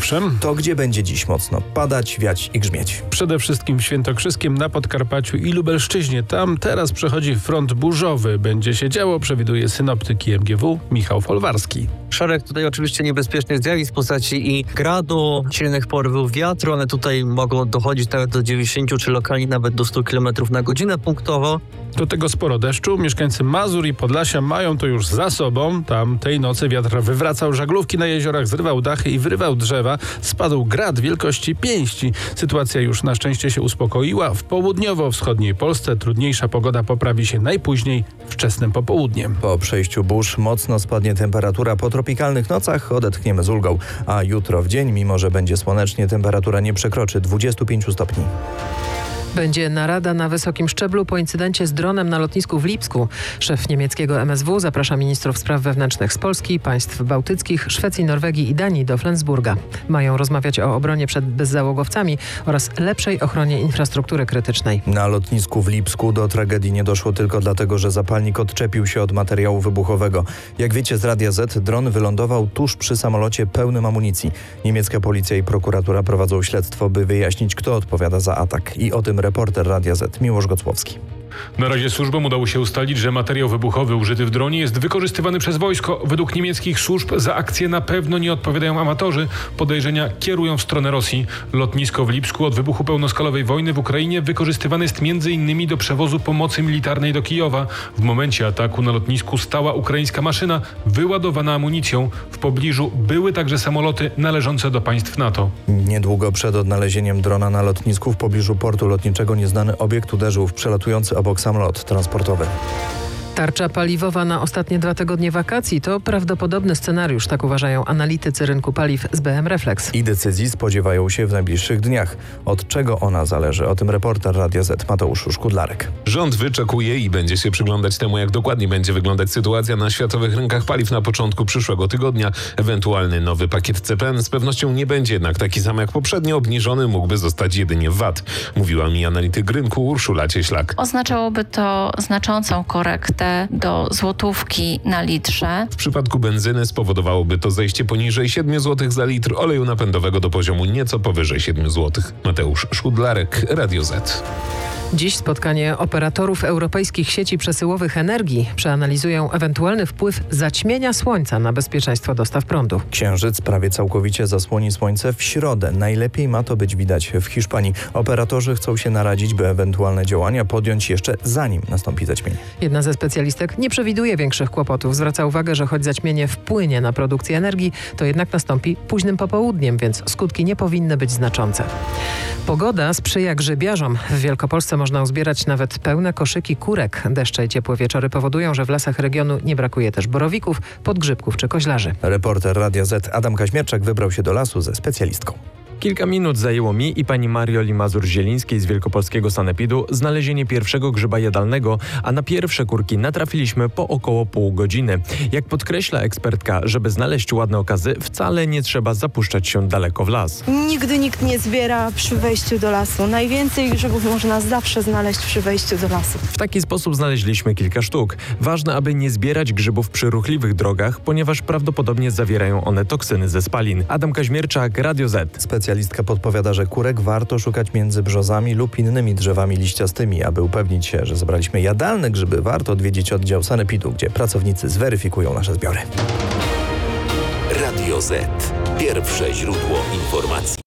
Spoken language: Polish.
owszem. To gdzie będzie dziś mocno padać, wiać i grzmieć? Przede wszystkim w Świętokrzyskiem, na Podkarpaciu i Lubelszczyźnie. Tam teraz przechodzi front burzowy. Będzie się działo, przewiduje synoptyk MGW Michał Folwarski. Szereg tutaj oczywiście niebezpiecznych zjawisk w postaci i gradu, silnych porywów wiatru. One tutaj mogą dochodzić nawet do 90 czy lokalnie nawet do 100 km na godzinę punktowo. Do tego sporo deszczu. Mieszkańcy Mazur i Podlasia mają to już za sobą. Tam tej nocy wiatr wywracał żaglówki na jeziorach, zrywał dachy i wyrywał drzewa. Spadł grad wielkości pięści. Sytuacja już na szczęście się uspokoiła. W południowo-wschodniej Polsce trudniejsza pogoda poprawi się najpóźniej wczesnym popołudniem. Po przejściu burz mocno spadnie temperatura. Po tropikalnych nocach odetchniemy z ulgą. A jutro w dzień, mimo że będzie słonecznie, temperatura nie przekroczy 25 stopni. Będzie narada na wysokim szczeblu po incydencie z dronem na lotnisku w Lipsku. Szef niemieckiego MSW zaprasza ministrów spraw wewnętrznych z Polski, państw bałtyckich, Szwecji, Norwegii i Danii do Flensburga. Mają rozmawiać o obronie przed bezzałogowcami oraz lepszej ochronie infrastruktury krytycznej. Na lotnisku w Lipsku do tragedii nie doszło tylko dlatego, że zapalnik odczepił się od materiału wybuchowego. Jak wiecie z Radia Z, dron wylądował tuż przy samolocie pełnym amunicji. Niemiecka policja i prokuratura prowadzą śledztwo, by wyjaśnić, kto odpowiada za atak. I o tym reporter Radia Z Miłosz Gocłowski. Na razie służbom udało się ustalić, że materiał wybuchowy użyty w dronie jest wykorzystywany przez wojsko. Według niemieckich służb za akcję na pewno nie odpowiadają amatorzy. Podejrzenia kierują w stronę Rosji. Lotnisko w Lipsku od wybuchu pełnoskalowej wojny w Ukrainie wykorzystywane jest m.in. do przewozu pomocy militarnej do Kijowa. W momencie ataku na lotnisku stała ukraińska maszyna wyładowana amunicją. W pobliżu były także samoloty należące do państw NATO. Niedługo przed odnalezieniem drona na lotnisku w pobliżu portu lotniczego nieznany obiekt uderzył w przelatujący obok samolot transportowy. Tarcza paliwowa na ostatnie 2 tygodnie wakacji to prawdopodobny scenariusz, tak uważają analitycy rynku paliw z BM Reflex. I decyzji spodziewają się w najbliższych dniach. Od czego ona zależy? O tym reporter Radia Z Mateusz Szkudlarek. Rząd wyczekuje i będzie się przyglądać temu, jak dokładnie będzie wyglądać sytuacja na światowych rynkach paliw na początku przyszłego tygodnia. Ewentualny nowy pakiet CPN z pewnością nie będzie jednak taki sam jak poprzednio. Obniżony mógłby zostać jedynie VAT. Mówiła mi analityk rynku Urszula Cieślak. Oznaczałoby to znaczącą korektę do złotówki na litrze. W przypadku benzyny spowodowałoby to zejście poniżej 7 zł za litr, oleju napędowego do poziomu nieco powyżej 7 zł. Mateusz Szkudlarek, Radio Z. Dziś spotkanie operatorów europejskich sieci przesyłowych energii. Przeanalizują ewentualny wpływ zaćmienia słońca na bezpieczeństwo dostaw prądu. Księżyc prawie całkowicie zasłoni słońce w środę. Najlepiej ma to być widać w Hiszpanii. Operatorzy chcą się naradzić, by ewentualne działania podjąć jeszcze zanim nastąpi zaćmienie. Jedna ze specjalistek nie przewiduje większych kłopotów. Zwraca uwagę, że choć zaćmienie wpłynie na produkcję energii, to jednak nastąpi późnym popołudniem, więc skutki nie powinny być znaczące. Pogoda sprzyja grzybiarzom. W Wielkopolsce można uzbierać nawet pełne koszyki kurek. Deszcze i ciepłe wieczory powodują, że w lasach regionu nie brakuje też borowików, podgrzybków czy koźlarzy. Reporter Radia Z Adam Kaźmierczak wybrał się do lasu ze specjalistką. Kilka minut zajęło mi i pani Marioli Mazur-Zielińskiej z Wielkopolskiego Sanepidu znalezienie pierwszego grzyba jadalnego, a na pierwsze kurki natrafiliśmy po około pół godziny. Jak podkreśla ekspertka, żeby znaleźć ładne okazy, wcale nie trzeba zapuszczać się daleko w las. Nigdy nikt nie zbiera przy wejściu do lasu. Najwięcej grzybów można zawsze znaleźć przy wejściu do lasu. W taki sposób znaleźliśmy kilka sztuk. Ważne, aby nie zbierać grzybów przy ruchliwych drogach, ponieważ prawdopodobnie zawierają one toksyny ze spalin. Adam Kaźmierczak, Radio Z. Specjalistka podpowiada, że kurek warto szukać między brzozami lub innymi drzewami liściastymi. Aby upewnić się, że zebraliśmy jadalne grzyby, warto odwiedzić oddział Sanepidu, gdzie pracownicy zweryfikują nasze zbiory. Radio Z. Pierwsze źródło informacji.